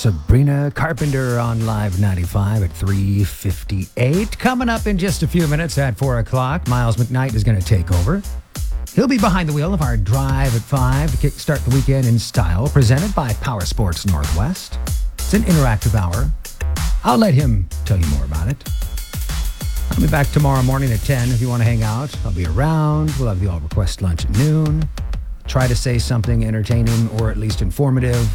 Sabrina Carpenter on Live 95 at 3:58. Coming up in just a few minutes at 4 o'clock, Miles McKnight is going to take over. He'll be behind the wheel of our Drive at 5 to kickstart the weekend in style, presented by Power Sports Northwest. It's an interactive hour. I'll let him tell you more about it. I'll be back tomorrow morning at 10 if you want to hang out. I'll be around. We'll have the All Request lunch at noon. Try to say something entertaining or at least informative.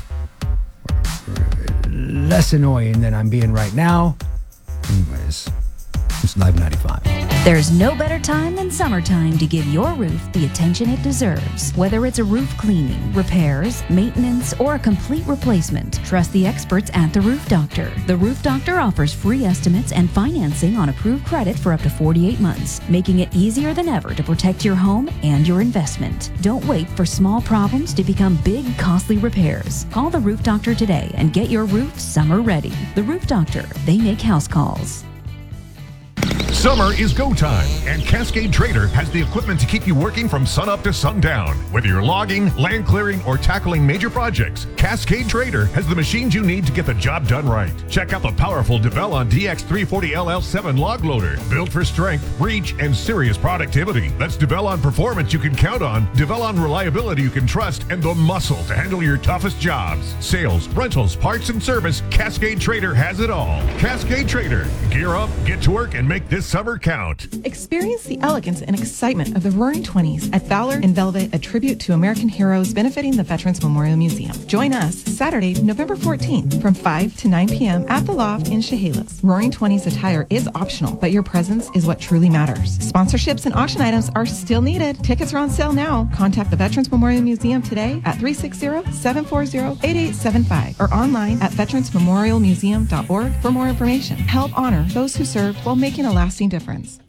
Less annoying than I'm being right now. Anyways, it's Live 95. There's no better time than summertime to give your roof the attention it deserves. Whether it's a roof cleaning, repairs, maintenance, or a complete replacement, trust the experts at The Roof Doctor. The Roof Doctor offers free estimates and financing on approved credit for up to 48 months, making it easier than ever to protect your home and your investment. Don't wait for small problems to become big, costly repairs. Call The Roof Doctor today and get your roof summer ready. The Roof Doctor, they make house calls. Summer is go time, and Cascade Trader has the equipment to keep you working from sunup to sundown. Whether you're logging, land clearing, or tackling major projects, Cascade Trader has the machines you need to get the job done right. Check out the powerful Develon DX340LL7 log loader, built for strength, reach, and serious productivity. That's Develon performance you can count on, Develon reliability you can trust, and the muscle to handle your toughest jobs. Sales, rentals, parts, and service, Cascade Trader has it all. Cascade Trader. Gear up, get to work, and make this summer count. Experience the elegance and excitement of the Roaring Twenties at Valor in Velvet, a tribute to American heroes benefiting the Veterans Memorial Museum. Join us Saturday, November 14th from 5 to 9 p.m. at the Loft in Chehalis. Roaring Twenties attire is optional, but your presence is what truly matters. Sponsorships and auction items are still needed. Tickets are on sale now. Contact the Veterans Memorial Museum today at 360-740-8875 or online at veteransmemorialmuseum.org for more information. Help honor those who served while making a lasting difference.